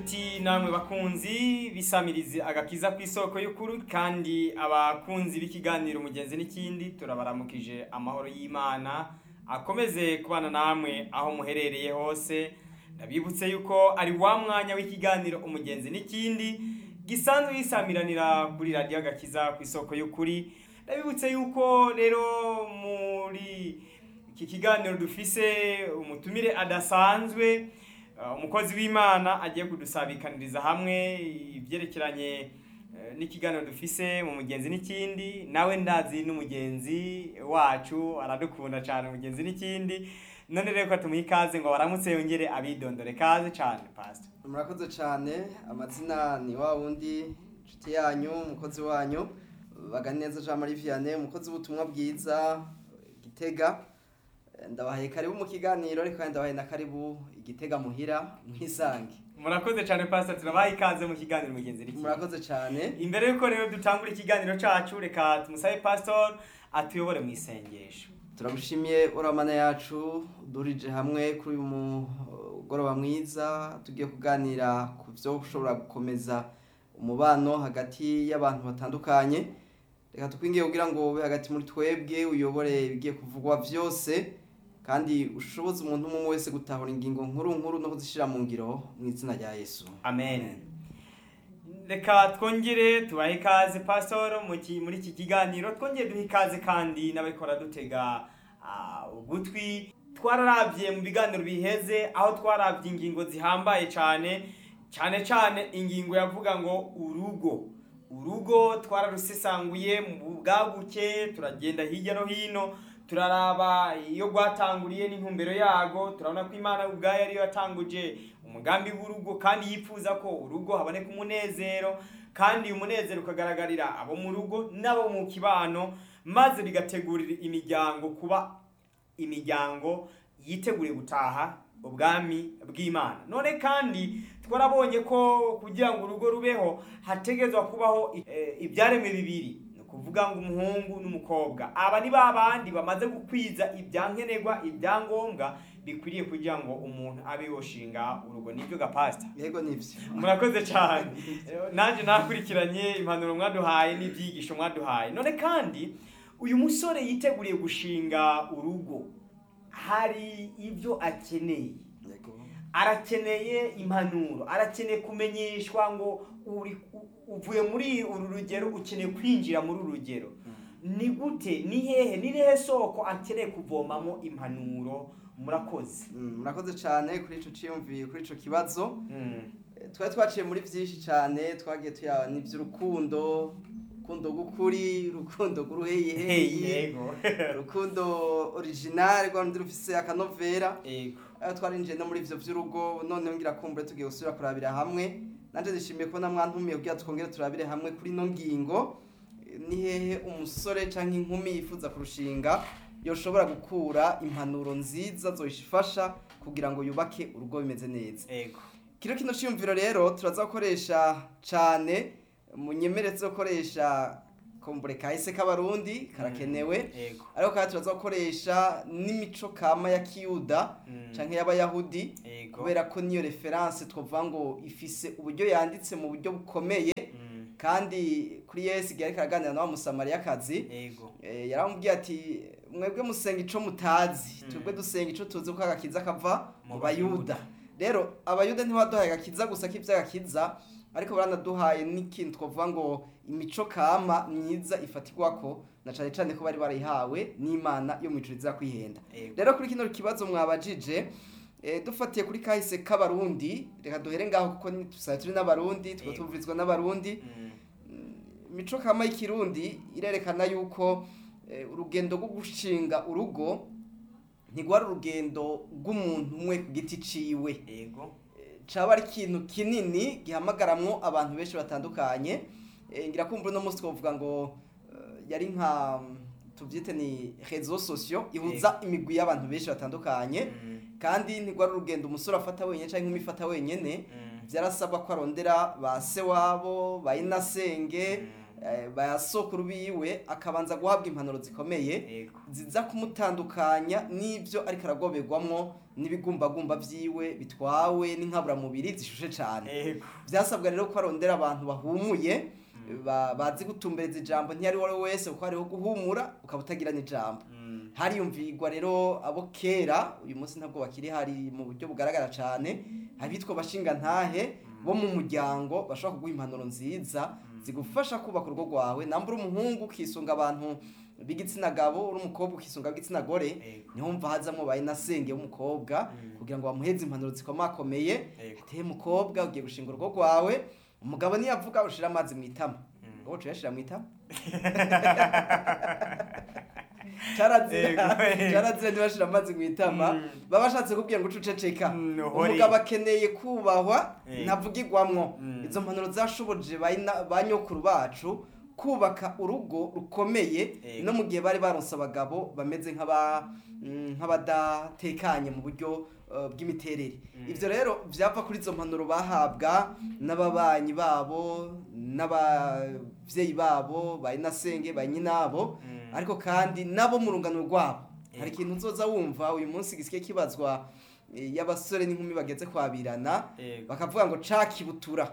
Nshuti namwe bakunzi bisamirizi agakiza kw'isoko y'ukuri kandi abakunzi b'ikiganiro umugenzi n'ikindi turabaramukije amahoro y'Imana akomeze kubana namwe aho muherereye hose. Ndabibutse yuko ari wa mwanya w'ikiganiro umugenzi n'ikindi gisanzwe yisamiranira kuri radio agakiza kw'isoko y'ukuri. Ndabibutse yuko rero muri iki kiganiro dufise umutumire adasanzwe, umukozi w'Imana agiye kudusabikaniriza hamwe ivyerekeranye n'ikiganiro dufise mu mugenzi n'ikindi. Nawe ndazi n'umugenzi wacu aradukunda cyane umugenzi n'ikindi. None rero ko tumuha ikaze ngo baramutse yongere abidondore. Kaze cyane pastor. Murakoze cyane, amazina ni wa wundi nshuti yanyu umukozi wanyu Baganeza Jean Marie Vianney, umukozi w'ubutumwa bwiza Gitega. Ndabahaye karibu mu kiganiro ariko kandi ndabahaye na karibu Igitega muhira mwisange. Murakoze cyane pastor, turabaha ikaze mu kiganiro mugenzi n'ikindi. Murakoze cyane. Imbere yuko rero dutangura ikiganiro cacu, reka tumusabe pastor atuyobore mu isengesho. Turamushimiye uramana yacu durije hamwe kuri uyu mugoroba mwiza, tugiye kuganira ku byo ushobora gukomeza umubano hagati y'abantu batandukanye. Reka tukwingiye kugira ngo ube hagati muri twebwe uyobore ibigiye kuvugwa byose kandi ushoboze umuntu umwe wese gutahura ingingo nkuru no kuzishira mu ngiro mu izina rya Yesu. Amen. Reka twongere tubahe ikaze pastor muri iki kiganiro, twongere duhe ikaze kandi n'abikora dutega ugutwi. Twararavye mu biganiro biheze aho twaravye ingingo zihambaye cyane ingingo yavuga ngo urugo twararusesanguye mu bwaguke, turagenda hirya no hino turaraba iyo gwatanguriye n'intumbero yago. Turabona ko Imana ubwayo ariyo yatanguje umugambi w'urugo kandi yifuza ko urugo haboneka umunezero, kandi umunezero ukagaragarira abo mu rugo nabo mu kibano, maze bigategurira imiryango kuba imiryango yiteguriye gutaha ubwami bw'Imana. None kandi twarabonye ko kugira ngo urugo rubeho hategezwa kubaho ibyaremwe bibiri, no kuvuga ngo umuhungu n'umukobwa. Aba ni babandi bamaze gukwiza ibyankenerwa ibyangombwa bikwiriye kugira ngo umuntu abe yoshinga urugo. Nibyo ga pastor? Yego nivyo. Murakoze cyane. Nanje nakurikiranye impanuro mwaduhaye n'ibyigisho mwaduhaye. None kandi uyu musore yiteguriye gushinga urugo, hari ibyo akeneye. Arakeneye impanuro, arakeneye kumenyeshwa ngo uvuye muri uru rugero ukeneye kwinjira muri uru rugero. Ni gute, ni hehe soko akeneye kuvomamo impanuro? Murakoze. Murakoze cyane kuri ico ciyumviye kuri ico kibazo. Twari twaciye muri byinshi cyane, twagiye tuya n'ivy'urukundo, rukundo gukuri, rukundo guruheye, rukundo original rwanda rufise akanovera. Twarinjiye no muri ivyo vy'urugo, none ngira kumbure tugiye gusubira kurabira hamwe. Nanje ndishimiye kubona mwantumiye kugira twongere turabire hamwe kuri no ngingo. Ni hehe umusore canke inkumi yifuza kurushinga yoshobora gukura impanuro nziza zoyifasha kugira ngo yubake urugo bimeze neza. Kino ciyumviro rero turazakoresha cane, munyemeretse gukoresha kombure kahise k'abarundi karakenewe, ariko kandi turazakoresha n'imico kama ya Kiyuda canke y'abayahudi, kubera ko niyo reference twovuga ngo ifise uburyo yanditse mu buryo bukomeye. Kandi kuri Yesu igihe ariko araganira na wa Musamariyakazi, yaramubwiye ati mwebwe musenga ico mutazi, twebwe dusenga ico tuzi ko agakiza kava mu Bayuda. Rero abayuda ntibaduhaye agakiza gusa k'ivy'agakiza, ariko baranaduhaye n'ikintu twovuga ngo imico kama myiza ifatirwako, na cane cane ko bari barihawe n'Imana yo mw'ijuru iza kwihenda. Rero kuri kino kibazo mwabajije, dufatiye kuri kahise k'abarundi, reka duhere ngaho kuko tusaye turi n'abarundi, tuvurizwa n'abarundi. Imico kama y'ikirundi irerekana yuko urugendo rwo gushinga urugo ntigwara urugendo rw'umuntu umwe ku giti ciwe. Caba ari ikintu kinini gihamagaramwo abantu benshi batandukanye. Ngira kumva no musi twovuga ngo yari nka tuvyite ni réseaux sociaux ihuza imigwi y'abantu benshi batandukanye, kandi ntigwara urugendo umusore afata wenyene canke inkumi ifata wenyene. Vyarasabwa ko arondera ba se wabo, ba inasenge, bayasokuru biwe akabanza guhabwa impanuro zikomeye ziza kumutandukanya n'ibyo ariko aragoberwamwo n'ibigumbagumba vyiwe bitwawe n'inkaburamubiri zishushe cane. Vyasabwa rero ko arondera abantu bahumuye bazi gutumbereza ijambo ntiyari wari wese kuko hariho guhumura ukaba utagira n'ijambo. Hariyumvigwa rero abo kera uyu munsi ntabwo bakiri hari mu buryo bugaragara cane abitwa bashinga ntahe bo mu muryango bashobora kuguha impanuro nziza zigufasha kubaka urugo rwawe. Nambura umuhungu kisunga abantu b'igitsina gabo uri umukobwa ukisunga b'igitsina gore niho mva hazamwo bayinasenge w'umukobwa kugira ngo bamuheze impanuro zikomakomeye ati mukobwa ugiye gushinga urugo rwawe umugabo niyavuga ushira amazi mwitama ngo tuyashira mwitama Charazira ntibashira amazi mwitama babashatse kubwira ngo ucuceceka umugabo akeneye kubahwa ntavugirwamwo. Izo mpanuro zashoboje banyokuru bacu kubaka urugo rukomeye no mu gihe bari baronse abagabo bameze nk'abadatekanye mu buryo bw'imiterere. Ivyo rero vyava kuri izo mpanuro bahabwa n'ababanyi babo n'abavyeyi babo bayinasenge banyinabo ariko kandi nabo mu rungano rwabo. Hari ikintu uzoza wumva uyu munsi gisike kibazwa y'abasore n'inkumi bageze kwabirana bakavuga ngo cakibutura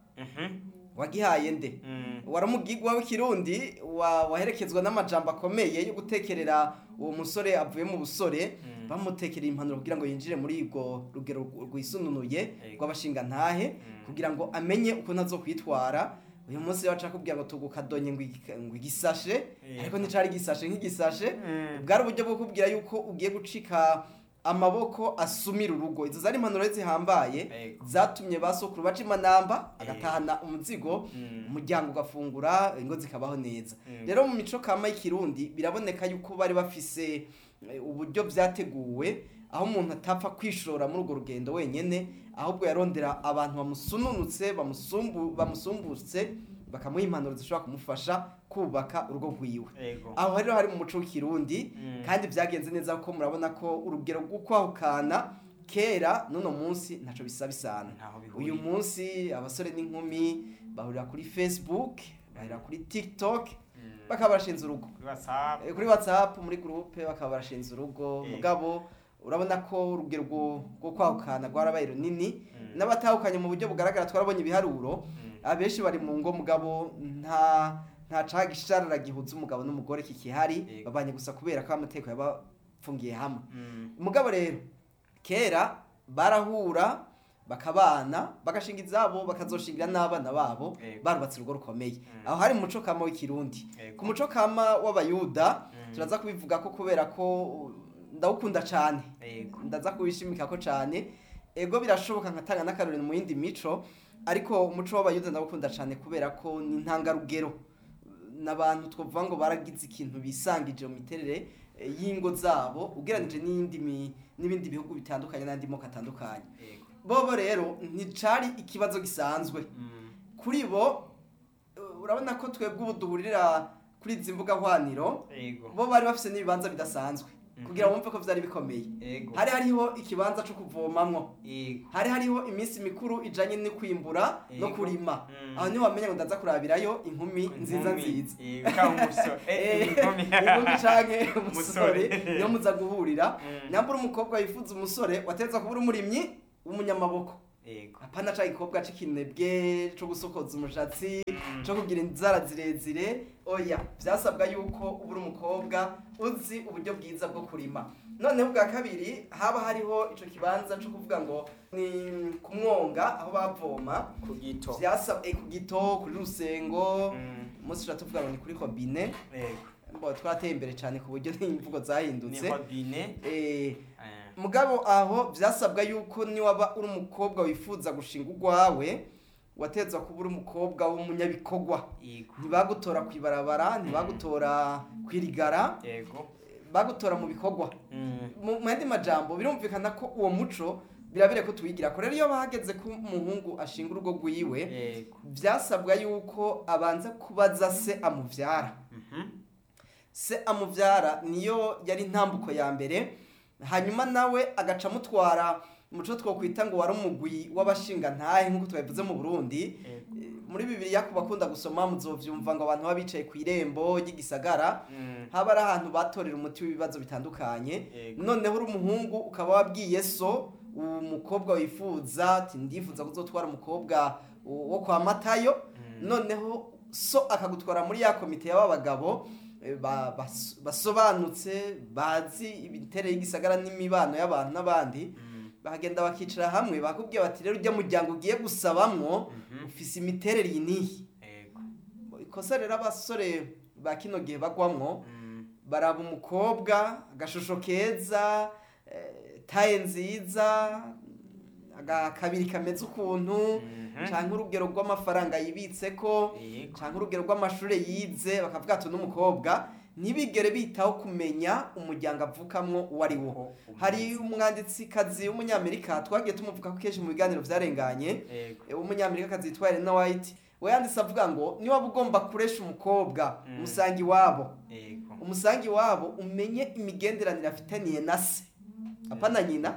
wagihaye nde waramugigwa w'ikirundi waherekezwa n'amajambo akomeye yo gutekerera uwo musore avuye mu busore bamutekerera impanuro kugira ngo yinjire muri ubwo rugero rwisununuye rw'abashinga ntahe kugira ngo amenye uko nazo kwitwara. Uyu munsi wacha kubwira ngo tugukadonye ngo igisashe ariko nicari gisashe nk'igisashe bwari uburyo bwo kubwira yuko ugiye gucika amaboko asumira urugo. Izo zari impanuro zihambaye zatumye basokuru baca imanamba agatahana umuzigo umuryango ugafungura ingo zikabaho neza. Rero mu mico kama y'ikirundi biraboneka yuko bari bafise uburyo vyateguwe aho umuntu atapfa kwishora muri urwo rugendo wenyene ahubwo yarondera abantu bamusununutse bamusumbutse bakamuha impanuro zishobora kumufasha kubaka urugo rwiwe. Aho rero hari mu muco w'ikirundi kandi vyagenze neza kuko murabona ko urugero rw'ukwahukana kera nuno munsi ntaco bisabisana. Uyu munsi abasore n'inkumi bahurira kuri Facebook bahurira kuri TikTok bakaba barashinze urugo kuri WhatsApp muri groupe bakaba barashinze urugo mugabo urabona ko urugero rwo kwahukana rwarabaye runini n'abatahukanye mu buryo bugaragara twarabonye ibiharuro abenshi bari mu ngo mugabo nta cagisharara gihuza umugabo n'umugore kikihari babanye gusa kubera ko amateko yabapfungiye hamwe. Mugabo rero kera barahura bakabana bagashinga izabo bakazoshingira n'abana babo barubatse urugo rukomeye. Aho hari muco kama w'ikirundi. Ku muco kama w'abayuda turaza kubivuga ko kubera ko ndawukunda cyane ndaza kubishimika ko cyane ego birashoboka nkatanga n'akarorero mu yindi mico ariko umuco w'abayuda ndawukunda cyane kubera ko ni ntangarugero n'abantu twovuga ngo baragize ikintu bisangije mu miterere y'ingo zabo ugeranije n'ibindi bihugu bitandukanye n'andi moko atandukanye. Bobo rero nticari ikibazo gisanzwe kuri bo. Urabona ko twebwe ubu duhurira kuri izi mbuga hwaniro bo bari bafise n'ibibanza bidasanzwe kugira wumve ko vyari bikomeye. Hari hariho ikibanza cyo kuvomamwo, hari hariho iminsi mikuru ijanye no kwimbura no kurima. Aho niho wamenya ngo ndaza kurabirayo inkumi nziza inkumi canke umusore niyo muza guhurira. Nambura umukobwa yifuza umusore wateza kubura umurimyi w'umunyamaboko apana ca ikobwa c'ikinebwe co gusokoza umushatsi co kugira inzara zirezire. Oya vyasabwa yuko ubura umukobwa uzi uburyo bwiza bwo kurima. Noneho bwa kabiri haba hariho ico kibanza co kuvuga ngo ni kumwonga aho bavoma ku gito vyasabwe ku gito kuri rusengo musi tuvuga ngo ni kuri Robine. Mbo twateye imbere cyane ku buryo n'imvugo zahindutse ni Robine. Mugabo aho vyasabwa yuko ni waba uri umukobwa wifuza gushinga urwawe watezwa kubura umukobwa w'umunyabikogwa. Ntibagutora kwibarabara ntibagutora kwirigara bagutora mu bikogwa. Mu yandi majambo birumvikana ko uwo muco birabere ko tuwigira ko rero iyo bahageze ku muhungu ashinga urugo rwiwe vyasabwa yuko abanza kubaza se amuvyara. Se amuvyara niyo yari intambuko ya mbere hanyuma nawe agaca mutwara umuco twokwita ngo wari umugwi w'abashinga ntahe nkuko twabivuze mu Burundi muri Bibiliya ku bakunda gusoma muzovyumva ngo abantu baba bicaye ku irembo ry'igisagara haba ari ahantu batorera umuti w'ibibazo bitandukanye noneho uri umuhungu ukaba wabwiye so umukobwa wifuza ati ndifuza kuzotwara umukobwa wo kwa Matayo noneho so akagutwara muri ya komite y'abagabo basobanutse bazi imiterere y'igisagara n'imibano y'abantu n'abandi bagenda bakicara hamwe bakubwiye bati rero ujya muryango ugiye gusabamwo ufise imiterere yinihi ikosa rero abasore ba kino gihe bagwamwo baraba umukobwa agashusho keza taye nziza agakabiri kameze ukuntu canke urugero rw'amafaranga yibitseko canke urugero rw'amashure yize bakavuga ati n'umukobwa ntibigere bitaho kumenya umuryango avukamwo uwo ari wo. Hari umwanditsi kazi w'umunyamerika twagiye tumuvuga ko kenshi mu biganiro vyarenganye w'umunyamerika kazi yitwa Ellen White we yanditse avuga ngo niba ugomba kuresha umukobwa umusangi wabo umusangi wabo umenye imigenderanire afitaniye na se apana nyina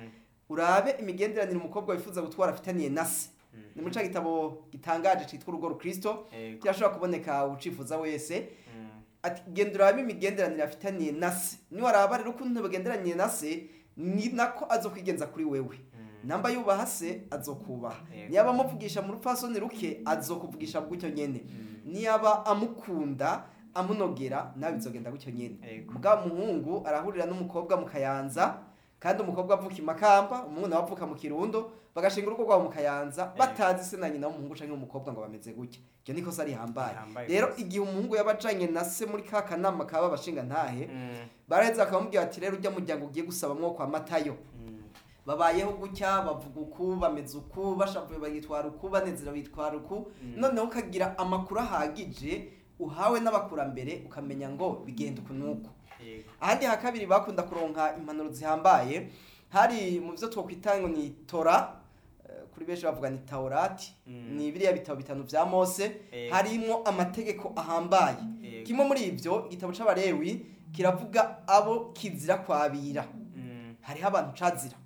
urabe imigenderanire umukobwa wifuza gutwara afitaniye na se ni mu gitabo gitangaje cyitwa urugo rukristo kirashobora kuboneka ucifuza wese ati gendera urabe imigenderanire afitaniye na se niba araba rero ukuntu bagenderaniye na se ni nako azokwigenza kuri wewe namba yubaha se azokubaha niyaba amuvugisha mu rupfasoni ruke azokuvugisha gutyo nyene niyaba amukunda amunogera nawe bizogenda gutyo nyene mugabo umuhungu arahurira n'umukobwa mu Kayanza kandi umukobwa avuka imakamba umuhungu nawe avuka mu Kirundo bagashinga urugo rwabo mu Kayanza batazi se na nyina w'umuhungu canke umukobwa ngo bameze gutya icyo niko sari hambaye rero igihe umuhungu yabajanye na se muri ka kanama kaba bashinga ntahe baraheza akamubwira ati rero ujya muryango ugiye gusabamwo kwa Matayo babayeho gutya bavuga uku bameze uku bashavuye bagitwara uku banezera bitwara uku noneho ukagira amakuru ahagije uhawe n'abakurambere ukamenya ngo bigenda uku nuko ahandi hakabiri bakunda kuronka impanuro zihambaye hari mu byo twokwita ngo ni Tora kuri benshi bavuga ni Taurati ni biriya bitabo bitanu vya Mose harimo amategeko ahambaye kimwe muri ivyo igitabo c'Abalewi kiravuga abo kizira kwabira hariho abantu cazira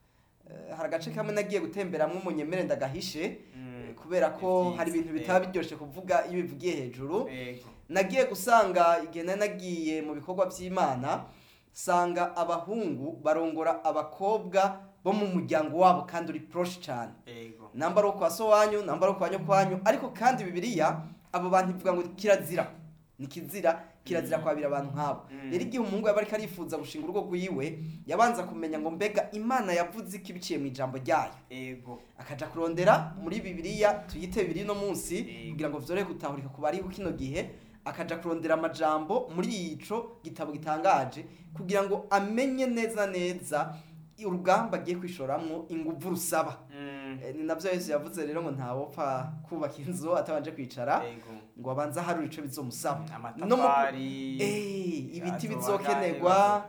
hari agace kamwe nagiye gutemberamwe umunyemere ndagahishe kubera ko hari ibintu bitaba biryoshe kuvuga iyo bivugiye hejuru nagiye gusanga igihe nagiye mu bikorwa by'Imana sanga abahungu barongora abakobwa bo mu muryango wabo kandi uri proche cyane namba ro kwa so wanyu namba ro kwanyu kwanyu ariko kandi Bibiliya abo bantu ivuga ngo kirazira ni kirazira kwabira abantu nkabo rero igihe umuhungu yaba ariko arifuza gushinga urugo rwiwe yabanza kumenya ngo mbega Imana yavuze iki biciye mu ijambo ryayo akaja kurondera muri Bibiliya tuyite bibiri no munsi kugira ngo vyore gutahurika ku bari kino gihe akaja kurondera amajambo muri ico gitabo gitangaje kugira ngo amenye neza neza urugamba agiye kwishoramwo inguvu rusaba ni navyo Yesu yavuze rero ngo ntawopfa kubaka inzu atabanje kwicara ngo abanza haruri ico bizomusaba amatafari ibiti bizokenerwa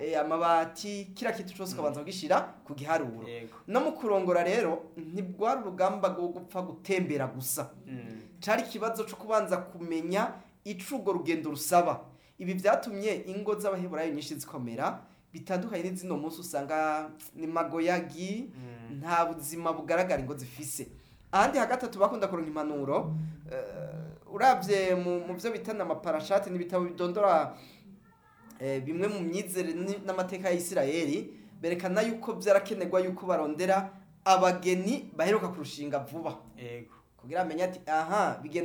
amabati kira kitu cyose kabanza kugishira ku giharuro no mu kurongora rero ntibwari urugamba rwo gupfa gutembera gusa cari kibazo cyo kubanza kumenya icugo rugendo rusaba ibi vyatumye ingo z'abaheburayo nyinshi zikomera bitandukanye n'izino munsi usanga ni magoyagi nta buzima bugaragara ingo zifise ahandi hagatatu bakunda kuronka impanuro uravye mu byo bitana amaparashati n'ibitabo bidondora bimwe mu myizere n'amateka ya Isirayeli berekana yuko byarakenerwa yuko barondera abageni baheruka kurushinga vuba kugira amenye ati aha bigenda